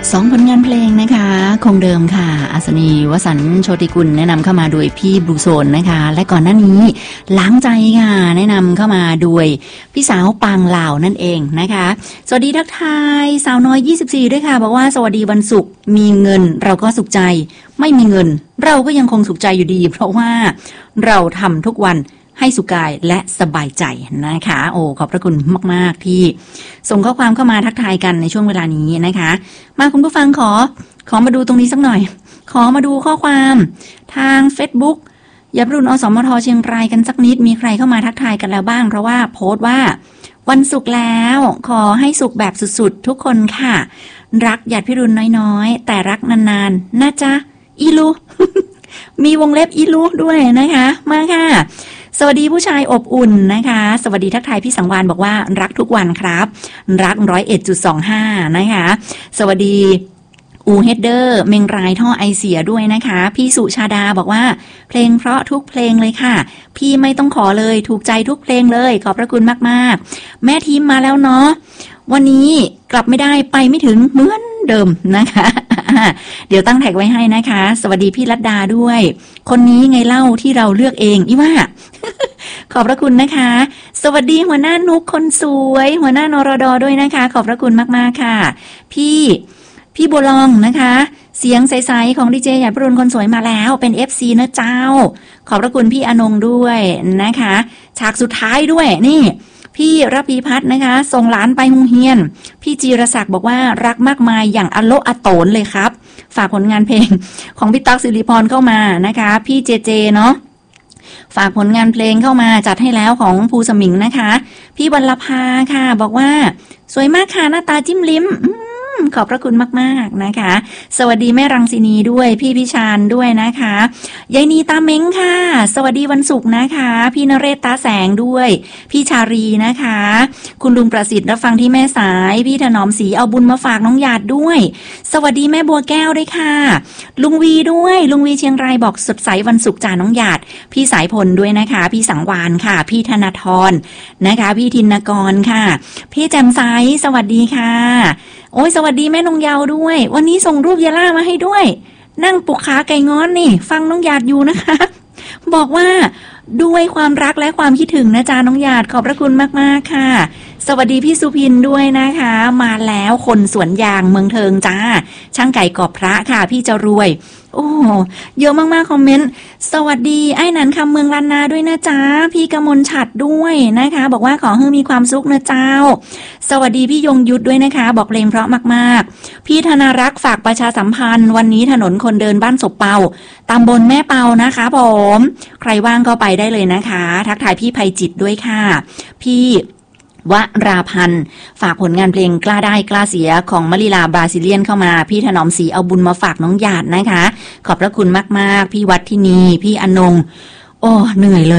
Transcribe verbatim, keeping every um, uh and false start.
สองผลงานเพลงนะคะคงเดิมค่ะอัศนีวสันต์โชติกุลแนะนำเข้ามาโดยพี่บลูโซนนะคะและก่อนหน้านี้ล้างใจค่ะแนะนำเข้ามาโดยพี่สาวปางลาวนั่นเองนะคะสวัสดีทักทายสาวน้อยยี่สิบสี่ด้วยค่ะบอกว่าสวัสดีวันศุกร์มีเงินเราก็สุขใจไม่มีเงินเราก็ยังคงสุขใจอยู่ดีเพราะว่าเราทำทุกวันให้สุขกายและสบายใจนะคะโอ้ขอบพระคุณมากๆที่ส่งข้อความเข้ามาทักทายกันในช่วงเวลานี้นะคะมาคุณผู้ฟังขอขอมาดูตรงนี้สักหน่อยขอมาดูข้อความทาง Facebook ยับรุ่นอสมทเชียงรายกันสักนิดมีใครเข้ามาทักทายกันแล้วบ้างเพราะว่าโพสต์ว่าวันศุกร์แล้วขอให้สุขแบบสุดๆทุกคนค่ะรักหยาดพิรุณน้อยๆแต่รักนานๆนะจ๊ะอีลู มีวงเล็บอีลูด้วยนะคะมาค่ะสวัสดีผู้ชายอบอุ่นนะคะสวัสดีทักทายพี่สังวานบอกว่ารักทุกวันครับรัก หนึ่งร้อยเอ็ดจุดสองห้า นะคะสวัสดีอูเฮดเดอร์เมงรายท่อไอเสียด้วยนะคะพี่สุชาดาบอกว่าเพลงเพราะทุกเพลงเลยค่ะพี่ไม่ต้องขอเลยถูกใจทุกเพลงเลยขอบพระคุณมากๆแม่ทีมมาแล้วเนาะวันนี้กลับไม่ได้ไปไม่ถึงเหมือนเดิมนะคะเดี๋ยวตั้งแท็กไว้ให้นะคะสวัสดีพี่รัตดาด้วยคนนี้ไงเล่าที่เราเลือกเองอีว่า ขอบพระคุณนะคะสวัสดีหัวหน้านุกคนสวยหัวหน้านรดด้วยนะคะขอบพระคุณมากๆค่ะพี่พี่บัวลองนะคะเสียงใสๆของดีเจหยาดพิรุณคนสวยมาแล้วเป็น เอฟ ซี นะเจ้าขอบพระคุณพี่อนงด้วยนะคะฉากสุดท้ายด้วยนี่พี่ระพีพัฒน์นะคะส่งหลานไปโรงเรียนพี่จีรศักดิ์บอกว่ารักมากมายอย่างอโลอโตนเลยครับฝากผลงานเพลงของพี่ตั๊กสิริพรเข้ามานะคะพี่เจเจเนาะฝากผลงานเพลงเข้ามาจัดให้แล้วของภูสมิงนะคะพี่วรรณภาค่ะบอกว่าสวยมากค่ะหน้าตาจิ้มลิ้มขอบพระคุณมากๆนะคะสวัสดีแม่รังสินีด้วยพี่พิชานด้วยนะคะยายนีตาเม้งค่ะสวัสดีวันศุกร์นะคะพี่นเรศตาแสงด้วยพี่ชารีนะคะคุณลุงประสิทธิ์รับฟังที่แม่สายพี่ถนอมศรีเอาบุญมาฝากน้องหยาดด้วยสวัสดีแม่บัวแก้วด้วยค่ะลุงวีด้วยลุงวีเชียงรายบอกสดใสวันศุกร์จ่าน้องหยาดพี่สายพลด้วยนะคะพี่สังวานค่ะพี่ธนาธรนะคะพี่ธินกรค่ะพี่แจ่มใสสวัสดีค่ะโอ้ยสวัสดีแม่นงยาวด้วยวันนี้ส่งรูปยาล่ามาให้ด้วยนั่งปุกขาไก่งอนนี่ฟังน้องหยาดอยู่นะคะบอกว่าด้วยความรักและความคิดถึงนะจ๊ะน้องหยาดขอบพระคุณมากๆค่ะสวัสดีพี่สุพินด้วยนะคะมาแล้วคนสวนยางเมืองเทิงจ้าช่างไก่กอบพระค่ะพี่จะรวยโอ้เยอะมากๆคอมเมนต์สวัสดีไอ้นันคำเมืองล้านนาด้วยนะจ๊ะพี่กมลฉัดด้วยนะคะบอกว่าขอให้มีความสุขนะเจ้าสวัสดีพี่ยงยุทธด้วยนะคะบอกเพลงเพราะมากๆพี่ธนารักษ์ฝากประชาสัมพันธ์วันนี้ถนนคนเดินบ้านศพเปาตำบลแม่เปานะคะผมใครว่างก็ไปได้เลยนะคะทักทายพี่ไพจิตด้วยค่ะพี่วราพันธ์ฝากผลงานเพลงกล้าได้กล้าเสียของมลิลาบราซิเลียนเข้ามาพี่ถนอมศรีเอาบุญมาฝากน้องหยาดนะคะขอบพระคุณมากๆพี่วัดที่นีพี่อนงโอ้เหนื่อยเลย